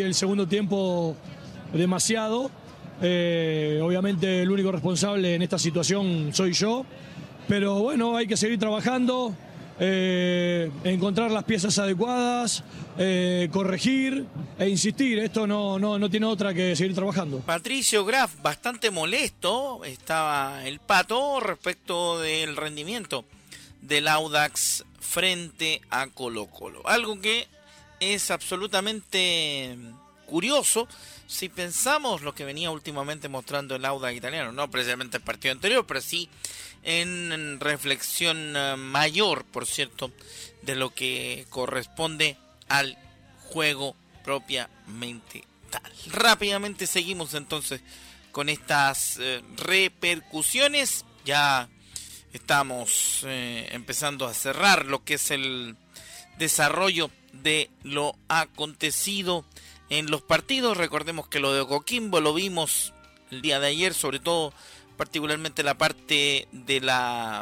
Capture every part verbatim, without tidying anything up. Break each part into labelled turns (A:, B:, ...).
A: el segundo tiempo demasiado. Eh, obviamente el único responsable en esta situación soy yo, pero bueno, hay que seguir trabajando, eh, encontrar las piezas adecuadas, eh, corregir e insistir. Esto no, no, no tiene otra que seguir trabajando.
B: Patricio Graf, bastante molesto estaba el Pato respecto del rendimiento del Audax frente a Colo-Colo. Algo que es absolutamente curioso si pensamos lo que venía últimamente mostrando el Audax italiano, no precisamente el partido anterior, pero sí en reflexión mayor, por cierto, de lo que corresponde al juego propiamente tal. Rápidamente seguimos entonces con estas eh, repercusiones. Ya estamos eh, empezando a cerrar lo que es el desarrollo de lo acontecido en los partidos. Recordemos que lo de Coquimbo lo vimos el día de ayer, sobre todo particularmente la parte de la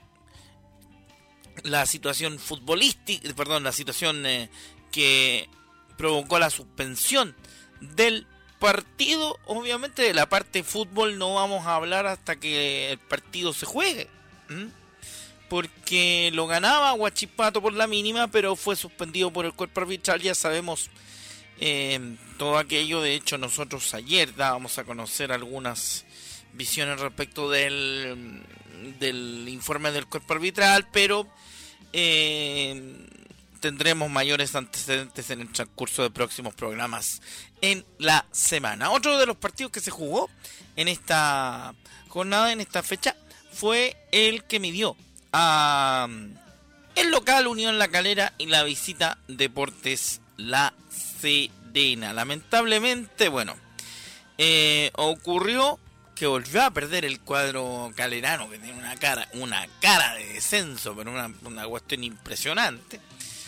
B: la situación futbolística, perdón, la situación eh, que provocó la suspensión del partido. Obviamente de la parte de fútbol no vamos a hablar hasta que el partido se juegue, ¿Mm? porque lo ganaba Huachipato por la mínima, pero fue suspendido por el cuerpo arbitral. Ya sabemos eh, todo aquello. De hecho, nosotros ayer dábamos a conocer algunas visiones respecto del, del informe del cuerpo arbitral, pero eh, tendremos mayores antecedentes en el transcurso de próximos programas en la semana. Otro de los partidos que se jugó en esta jornada, en esta fecha, fue el que midió a el local Unión La Calera y la visita Deportes La Serena. Lamentablemente, bueno, eh, ocurrió que volvió a perder el cuadro calerano, que tiene una cara, una cara de descenso, pero una, una cuestión impresionante.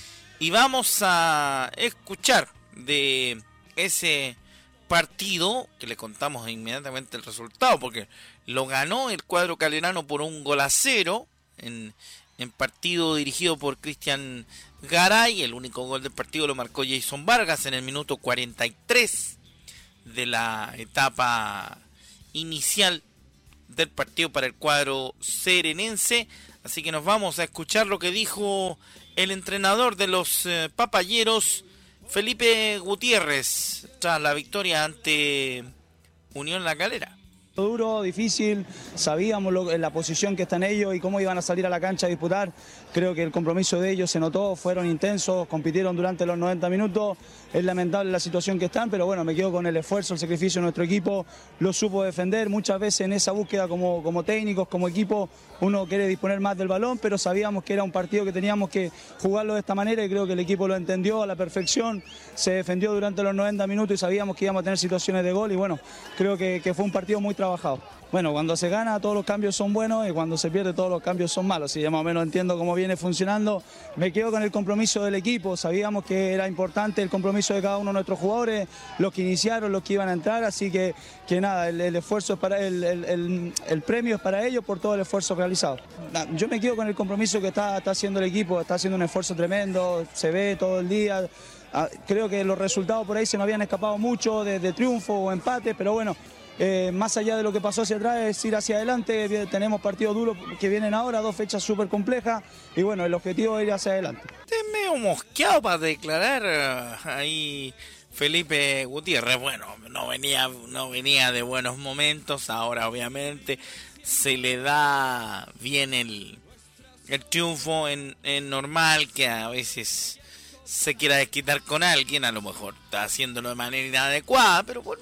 B: Y vamos a escuchar de ese partido, que le contamos inmediatamente el resultado, porque lo ganó el cuadro calerano por un gol a cero, en, en partido dirigido por Cristian Garay. El único gol del partido lo marcó Jason Vargas en el minuto cuarenta y tres de la etapa inicial del partido para el cuadro serenense. Así que nos vamos a escuchar lo que dijo el entrenador de los eh, papayeros, Felipe Gutiérrez, tras la victoria ante Unión La Calera.
C: Duro, difícil, sabíamos lo, la posición que están ellos y cómo iban a salir a la cancha a disputar. Creo que el compromiso de ellos se notó, fueron intensos, compitieron durante los noventa minutos. Es lamentable la situación que están, pero bueno, me quedo con el esfuerzo, el sacrificio de nuestro equipo. Lo supo defender. Muchas veces en esa búsqueda como, como técnicos, como equipo, uno quiere disponer más del balón, pero sabíamos que era un partido que teníamos que jugarlo de esta manera y creo que el equipo lo entendió a la perfección. Se defendió durante los noventa minutos y sabíamos que íbamos a tener situaciones de gol y bueno, creo que, que fue un partido muy trabajado. Bueno, cuando se gana todos los cambios son buenos y cuando se pierde todos los cambios son malos. Si ya más o menos entiendo cómo viene funcionando, me quedo con el compromiso del equipo. Sabíamos que era importante el compromiso de cada uno de nuestros jugadores, los que iniciaron, los que iban a entrar, así que, que nada, el, el esfuerzo es para el, el, el, el premio es para ellos por todo el esfuerzo realizado. Yo me quedo con el compromiso que está, está haciendo el equipo, está haciendo un esfuerzo tremendo, se ve todo el día. Creo que los resultados por ahí se nos habían escapado mucho de, de triunfo o empate, pero bueno. Eh, más allá de lo que pasó hacia atrás es ir hacia adelante. Tenemos partidos duros que vienen ahora, dos fechas súper complejas y bueno, el objetivo es ir hacia adelante.
B: Te medio mosqueado para declarar uh, ahí Felipe Gutiérrez. Bueno, no venía, no venía de buenos momentos, ahora obviamente se le da bien el, el triunfo en, en normal, que a veces se quiera desquitar con alguien, a lo mejor está haciéndolo de manera inadecuada, pero bueno,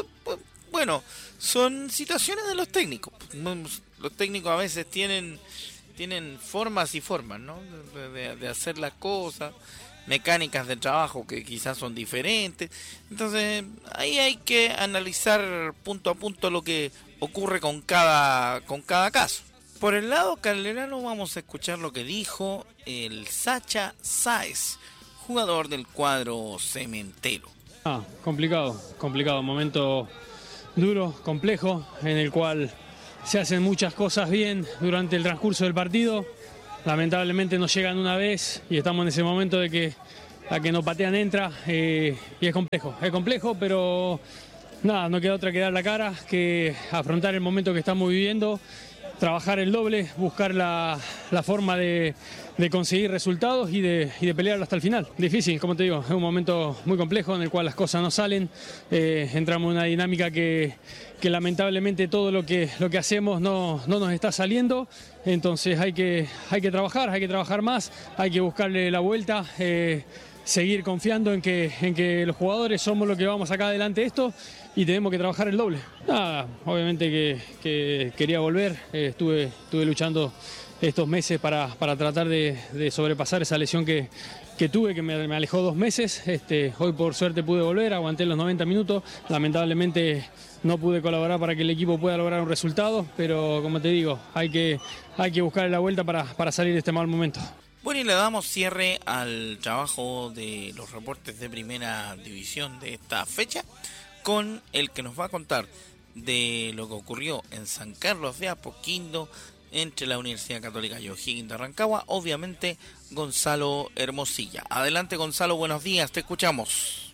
B: Bueno, son situaciones de los técnicos. Los técnicos a veces tienen tienen formas y formas, ¿no? De, de, de hacer las cosas, mecánicas de trabajo que quizás son diferentes. Entonces, ahí hay que analizar punto a punto lo que ocurre con cada con cada caso. Por el lado calerano vamos a escuchar lo que dijo el Sacha Sáez, jugador del cuadro cementero.
D: Ah, complicado, complicado, momento duro, complejo, en el cual se hacen muchas cosas bien durante el transcurso del partido. Lamentablemente nos llegan una vez y estamos en ese momento de que la que nos patean entra eh, y es complejo, es complejo, pero nada, no queda otra que dar la cara, que afrontar el momento que estamos viviendo, trabajar el doble, buscar la, la forma de, de conseguir resultados y de, y de pelear hasta el final. Difícil, como te digo, es un momento muy complejo en el cual las cosas no salen, eh, entramos en una dinámica que, que lamentablemente todo lo que, lo que hacemos no, no nos está saliendo, entonces hay que, hay que trabajar, hay que trabajar más, hay que buscarle la vuelta, eh, seguir confiando en que, en que los jugadores somos los que vamos a sacar adelante esto y tenemos que trabajar el doble. Nada, obviamente que, que quería volver, eh, estuve, estuve luchando estos meses para, para tratar de, de sobrepasar esa lesión que, que tuve, que me, me alejó dos meses. Este, hoy por suerte pude volver, aguanté los noventa minutos, lamentablemente no pude colaborar para que el equipo pueda lograr un resultado, pero como te digo, hay que, hay que buscar la vuelta para, para salir de este mal momento.
B: Bueno, y le damos cierre al trabajo de los reportes de primera división de esta fecha, con el que nos va a contar de lo que ocurrió en San Carlos de Apoquindo entre la Universidad Católica y O'Higgins de Rancagua, obviamente Gonzalo Hermosilla. Adelante, Gonzalo, buenos días, te escuchamos.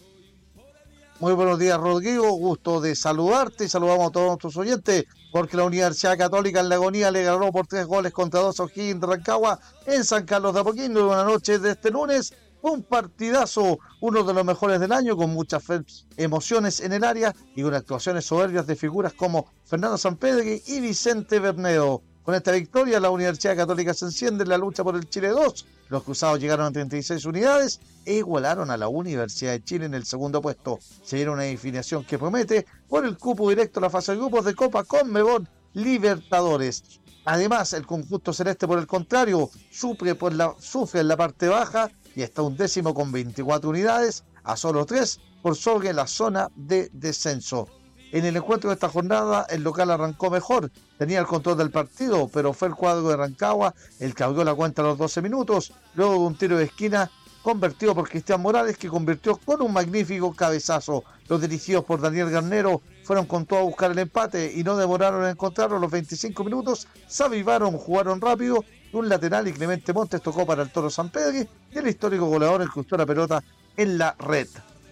E: Muy buenos días, Rodrigo, gusto de saludarte y saludamos a todos nuestros oyentes, porque la Universidad Católica en la agonía le ganó por tres goles contra dos a O'Higgins de Rancagua en San Carlos de Apoquindo en una noche de este lunes. Un partidazo, uno de los mejores del año, con muchas emociones en el área y con actuaciones soberbias de figuras como Fernando Sampedri y Vicente Bernedo. Con esta victoria, la Universidad Católica se enciende en la lucha por el Chile dos. Los cruzados llegaron a treinta y seis unidades e igualaron a la Universidad de Chile en el segundo puesto. Se dieron una definición que promete por el cupo directo a la fase de grupos de Copa Conmebol Libertadores. Además, el conjunto celeste, por el contrario, sufre, por la, sufre en la parte baja y está un décimo con veinticuatro unidades, a solo tres por sobre la zona de descenso. En el encuentro de esta jornada, el local arrancó mejor, tenía el control del partido, pero fue el cuadro de Rancagua el que abrió la cuenta a los doce minutos, luego de un tiro de esquina convertido por Cristian Morales, que convirtió con un magnífico cabezazo. Los dirigidos por Daniel Garnero fueron con todo a buscar el empate y no demoraron en encontrarlo. A los veinticinco minutos se avivaron, jugaron rápido, un lateral y Clemente Montes tocó para el Toro Sampedri y el histórico goleador incrustó la pelota en la red.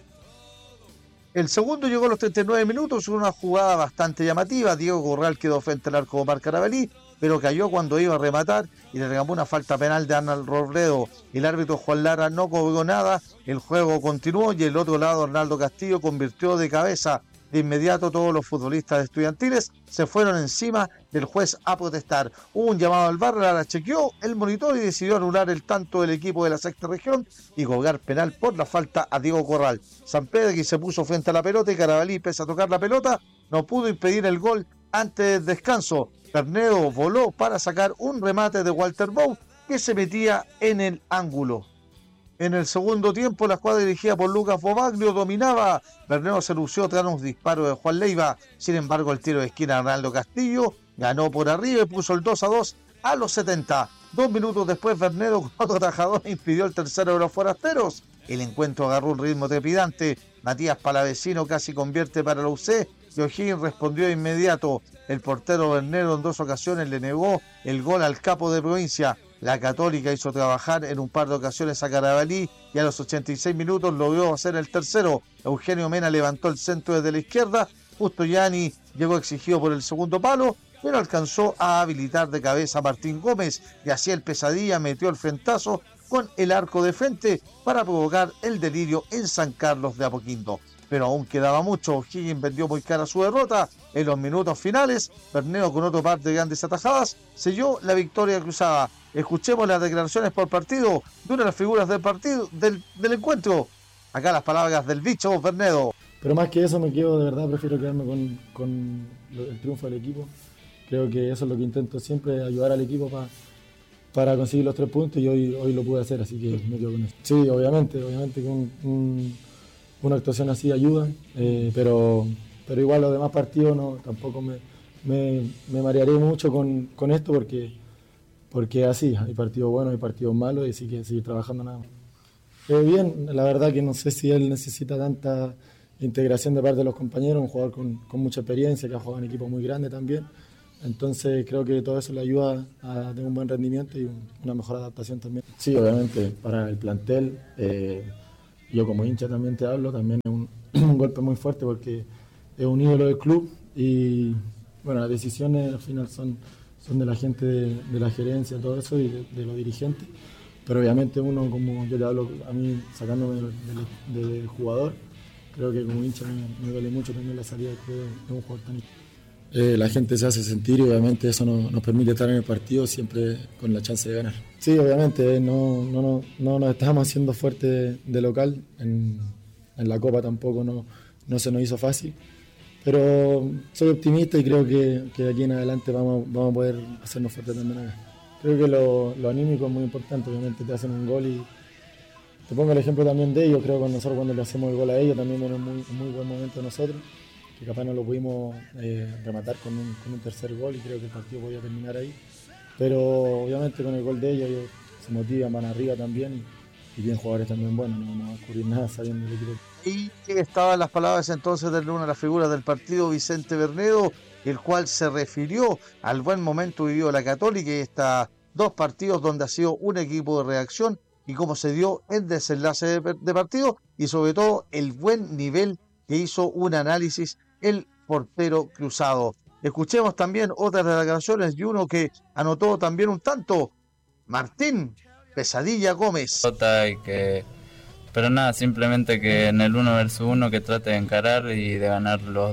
E: El segundo llegó a los treinta y nueve minutos, una jugada bastante llamativa. Diego Corral quedó frente al arco de Omar Carabalí, pero cayó cuando iba a rematar y le reclamó una falta penal de Arnald Robledo. El árbitro Juan Lara no cobró nada, el juego continuó y el otro lado, Arnaldo Castillo, convirtió de cabeza. De inmediato todos los futbolistas estudiantiles se fueron encima del juez a protestar. Hubo un llamado al V A R, Lara chequeó el monitor y decidió anular el tanto del equipo de la sexta región y cobrar penal por la falta a Diego Corral. Sampedri se puso frente a la pelota y Carabalí, pese a tocar la pelota, no pudo impedir el gol antes del descanso. Bernedo voló para sacar un remate de Walter Bow que se metía en el ángulo. En el segundo tiempo, la escuadra dirigida por Lucas Bobaglio dominaba. Bernedo se lució tras un disparo de Juan Leiva. Sin embargo, el tiro de esquina de Arnaldo Castillo ganó por arriba y puso el dos a dos a los setenta. Dos minutos después, Bernedo, con otro atajador, impidió el tercero de los forasteros. El encuentro agarró un ritmo trepidante. Matías Palavecino casi convierte para la U C y O'Higgins respondió de inmediato. El portero Bernedo en dos ocasiones le negó el gol al capo de provincia. La Católica hizo trabajar en un par de ocasiones a Carabalí y a los ochenta y seis minutos logró hacer el tercero. Eugenio Mena levantó el centro desde la izquierda. Justo Gianni llegó exigido por el segundo palo, pero alcanzó a habilitar de cabeza a Martín Gómez y así el Pesadilla metió el frentazo con el arco de frente para provocar el delirio en San Carlos de Apoquindo. Pero aún quedaba mucho. O'Higgins vendió muy cara su derrota. En los minutos finales, Bernedo, con otro par de grandes atajadas, selló la victoria cruzada. Escuchemos las declaraciones por partido de una de las figuras del partido del, del encuentro. Acá las palabras del bicho Bernedo.
F: Pero más que eso me quedo, de verdad, prefiero quedarme con, con el triunfo del equipo. Creo que eso es lo que intento siempre, ayudar al equipo para para conseguir los tres puntos y hoy, hoy lo pude hacer, así que me quedo con eso. Sí, obviamente, obviamente que un, un, una actuación así ayuda, eh, pero, pero igual los demás partidos no, tampoco me, me, me marearé mucho con, con esto porque, porque así, hay partidos buenos, hay partidos malos y así que seguir trabajando nada más. Eh, bien, la verdad que no sé si él necesita tanta integración de parte de los compañeros, un jugador con, con mucha experiencia, que ha jugado en equipos muy grandes también. Entonces creo que todo eso le ayuda a tener un buen rendimiento y una mejor adaptación también. Sí, obviamente para el plantel, eh, yo como hincha también te hablo, también es un, un golpe muy fuerte porque es un ídolo del club y bueno, las decisiones al final son, son de la gente de, de la gerencia, todo eso y de, de los dirigentes, pero obviamente uno, como yo le hablo a mí sacándome del de, de jugador, creo que como hincha me, me duele mucho también la salida de, de un jugador tan Eh, la gente se hace sentir y obviamente eso no, nos permite estar en el partido siempre con la chance de ganar. Sí, obviamente no, no, no, no nos estamos haciendo fuerte de, de local, en, en la Copa tampoco no, no se nos hizo fácil, pero soy optimista y creo que, que de aquí en adelante vamos, vamos a poder hacernos fuerte también acá. Creo que lo, lo anímico es muy importante, obviamente te hacen un gol y te pongo el ejemplo también de ellos, creo que nosotros cuando le hacemos el gol a ellos también era un muy, un muy buen momento de nosotros, que capaz no lo pudimos eh, rematar con un, con un tercer gol y creo que el partido podía terminar ahí, pero obviamente con el gol de ellos, ellos se motivan, van arriba también y, y bien jugadores también buenos, no vamos a descubrir nada sabiendo del equipo.
E: Y estaban las palabras entonces de una de las figuras del partido, Vicente Bernedo, el cual se refirió al buen momento vivido la Católica y estos dos partidos donde ha sido un equipo de reacción y cómo se dio el desenlace de, de partido y sobre todo el buen nivel que hizo un análisis el portero cruzado. Escuchemos también otras declaraciones y uno que anotó también un tanto, Martín Pesadilla Gómez.
G: Y que, pero nada, simplemente que en el uno versus uno que trate de encarar y de ganar los